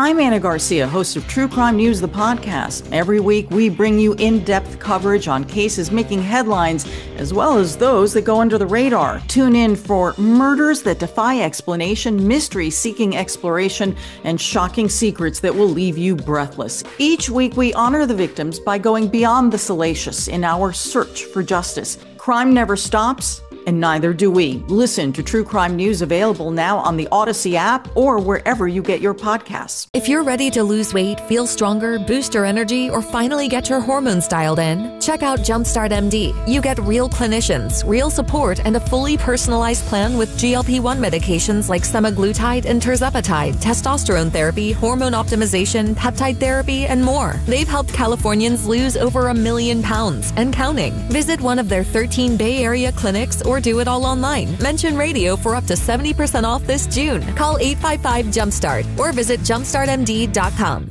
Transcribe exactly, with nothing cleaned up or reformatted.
I'm Anna Garcia, host of True Crime News, the podcast. Every week, we bring you in-depth coverage on cases making headlines, as well as those that go under the radar. Tune in for murders that defy explanation, mysteries seeking exploration, and shocking secrets that will leave you breathless. Each week, we honor the victims by going beyond the salacious in our search for justice. Crime never stops, and neither do we. Listen to True Crime News, available now on the Odyssey app or wherever you get your podcasts. If you're ready to lose weight, feel stronger, boost your energy, or finally get your hormones dialed in, check out Jumpstart M D. You get real clinicians, real support, and a fully personalized plan with G L P one medications like semaglutide and tirzepatide, testosterone therapy, hormone optimization, peptide therapy, and more. They've helped Californians lose over a million pounds and counting. Visit one of their thirteen Bay Area clinics or do it all online. Mention radio for up to seventy percent off this June. Call eight five five, JUMPSTART or visit jumpstart m d dot com.